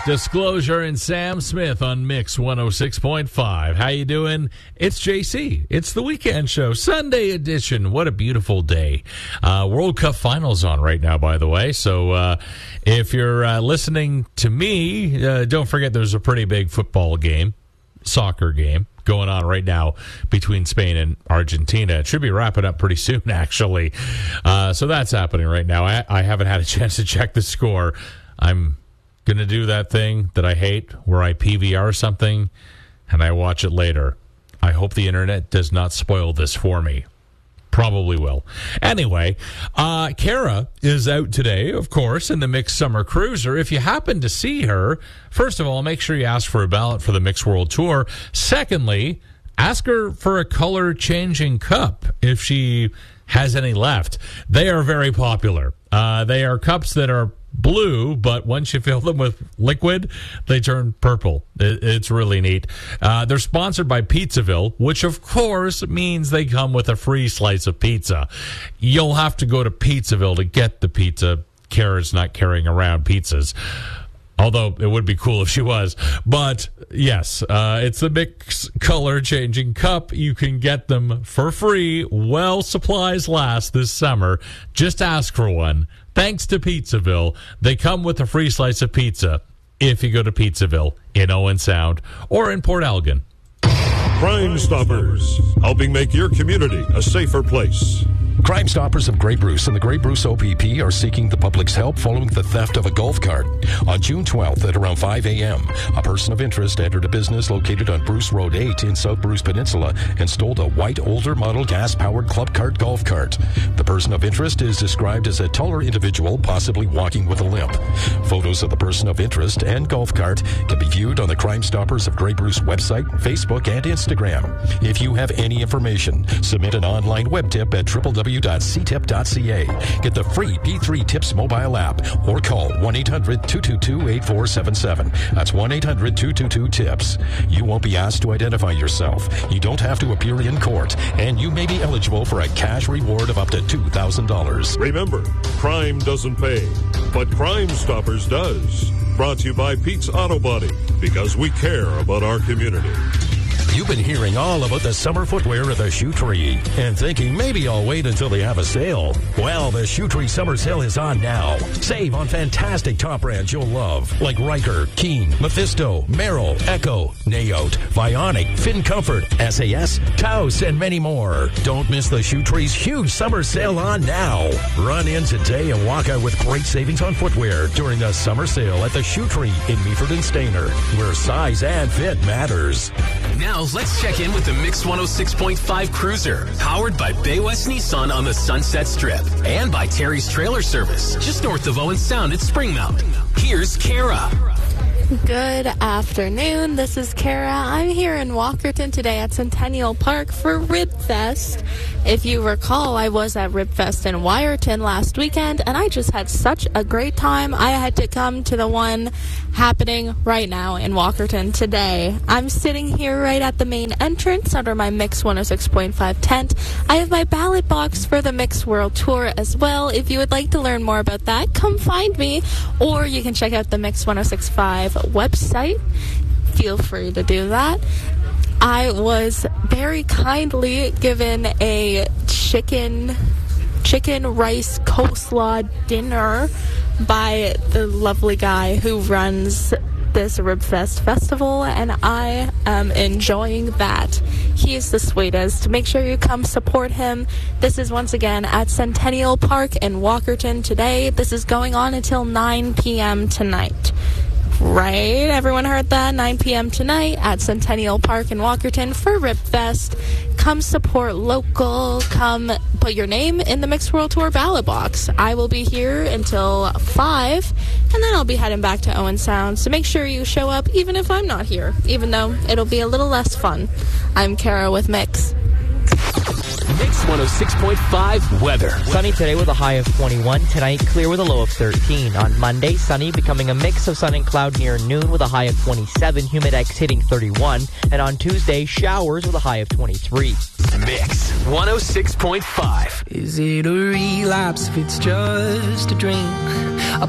Disclosure and Sam Smith on Mix 106.5. How you doing? It's JC. It's the weekend show, Sunday edition. What a beautiful day. World Cup finals on right now, by the way. So if you're listening to me, don't forget there's a pretty big football game, soccer game, going on right now between Spain and Argentina. It should be wrapping up pretty soon, actually. So that's happening right now. I haven't had a chance to check the score. I'm going to do that thing that I hate where I PVR something and I watch it later. I hope the internet does not spoil this for me. Probably will. Anyway, Kara is out today, of course, in the Mix Summer Cruiser. If you happen to see her, first of all, make sure you ask for a ballot for the Mix World Tour. Secondly, ask her for a color-changing cup if she has any left. They are very popular. They are cups that are blue, but once you fill them with liquid, they turn purple. It's really neat. They're sponsored by Pizzaville, which of course means they come with a free slice of pizza. You'll have to go to Pizzaville to get the pizza. Kara's not carrying around pizzas, although it would be cool if she was. But yes, it's the Mix color changing cup. You can get them for free while supplies last this summer. Just ask for one. Thanks to Pizzaville, they come with a free slice of pizza if you go to Pizzaville in Owen Sound or in Port Elgin. Crime Stoppers, helping make your community a safer place. Crime Stoppers of Grey Bruce and the Grey Bruce OPP are seeking the public's help following the theft of a golf cart. On June 12th at around 5 a.m., a person of interest entered a business located on Bruce Road 8 in South Bruce Peninsula and stole a white older model gas-powered club cart golf cart. The person of interest is described as a taller individual, possibly walking with a limp. Photos of the person of interest and golf cart can be viewed on the Crime Stoppers of Grey Bruce website, Facebook, and Instagram. If you have any information, submit an online web tip at www.ctip.ca. Get the free P3 Tips mobile app or call 1-800-222-8477. That's 1-800-222-TIPS. You won't be asked to identify yourself. You don't have to appear in court, and you may be eligible for a cash reward of up to $2,000. Remember, crime doesn't pay, but Crime Stoppers does. Brought to you by Pete's Auto Body, because we care about our community. You've been hearing all about the summer footwear at the Shoe Tree and thinking maybe I'll wait until they have a sale. Well, the Shoe Tree summer sale is on now. Save on fantastic top brands you'll love, like Riker, Keen, Mephisto, Merrill, Echo, Naote, Vionic, Fin Comfort, SAS, Taos, and many more. Don't miss the Shoe Tree's huge summer sale on now. Run in today and walk out with great savings on footwear during the summer sale at the Shoe Tree in Meaford and Stayner, where size and fit matters. Now let's check in with the Mix 106.5 Cruiser, powered by Bay West Nissan on the Sunset Strip and by Terry's Trailer Service, just north of Owen Sound at Springmount. Here's Kara. Good afternoon. This is Kara. I'm here in Walkerton today at Centennial Park for Ribfest. If you recall, I was at Ribfest in Wyerton last weekend, and I just had such a great time. I had to come to the one happening right now in Walkerton today. I'm sitting here right at the main entrance under my Mix 106.5 tent. I have my ballot box for the Mix World Tour as well. If you would like to learn more about that, come find me, or you can check out the Mix 106.5 website. Feel free to do that. I was very kindly given a chicken rice coleslaw dinner by the lovely guy who runs this Ribfest festival, and I am enjoying that. He is the sweetest. Make sure you come support him. This is once again at Centennial Park in Walkerton today. This is going on until 9 p.m. tonight. Right? Everyone heard that? 9 p.m. tonight at Centennial Park in Walkerton for Ribfest. Come support local. Come put your name in the Mixed World Tour ballot box. I will be here until 5, and then I'll be heading back to Owen Sound. So make sure you show up even if I'm not here, even though it'll be a little less fun. I'm Kara with Mix. Mix 106.5 weather. Sunny today with a high of 21. Tonight, clear with a low of 13. On Monday, sunny, becoming a mix of sun and cloud near noon with a high of 27. Humidex hitting 31. And on Tuesday, showers with a high of 23. Mix 106.5. Is it a relapse if it's just a drink?